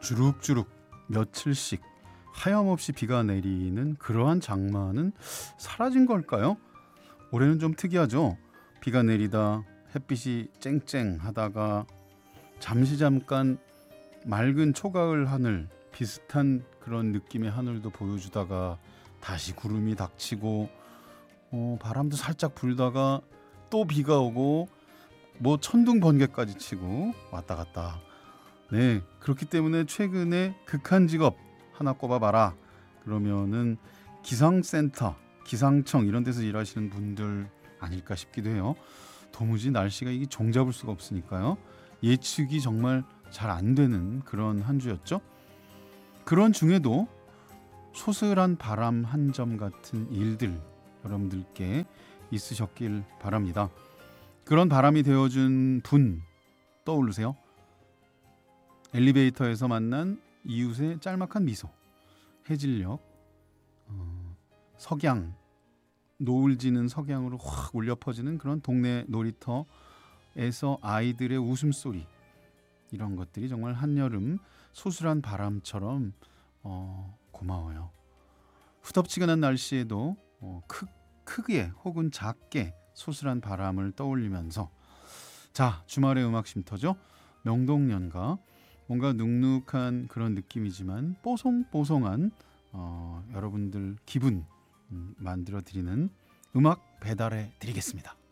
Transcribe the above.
주룩주룩 며칠씩 하염없이 비가 내리는 그러한 장마는 사라진 걸까요? 올해는 좀 특이하죠. 비가 내리다 햇빛이 쨍쨍하다가 잠깐 맑은 초가을 하늘 비슷한 그런 느낌의 하늘도 보여주다가 다시 구름이 닥치고 바람도 살짝 불다가 또 비가 오고 뭐 천둥 번개까지 치고 왔다 갔다. 네, 그렇기 때문에 최근에 극한 직업 하나 꼽아봐라 그러면은 기상센터, 기상청 이런 데서 일하시는 분들 아닐까 싶기도 해요. 도무지 날씨가 이게 종잡을 수가 없으니까요. 예측이 정말 잘 안 되는 그런 한 주였죠. 그런 중에도 소슬한 바람 한 점 같은 일들 여러분들께 있으셨길 바랍니다. 그런 바람이 되어준 분 떠오르세요? 엘리베이터에서 만난 이웃의 짤막한 미소, 해질녘, 석양, 노을 지는 석양으로 확 울려 퍼지는 그런 동네 놀이터에서 아이들의 웃음소리, 이런 것들이 정말 한여름 소슬한 바람처럼 고마워요. 후덥지근한 날씨에도 크게 혹은 작게 소슬한 바람을 떠올리면서 자, 주말의 음악 쉼터죠. 명동연가, 뭔가 눅눅한 그런 느낌이지만 뽀송뽀송한 여러분들 기분 만들어 드리는 음악 배달해 드리겠습니다.